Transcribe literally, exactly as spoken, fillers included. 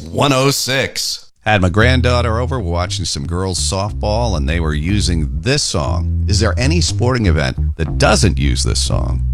one oh six. Had my granddaughter over watching some girls softball, and they were using this song. Is there any sporting event that doesn't use this song?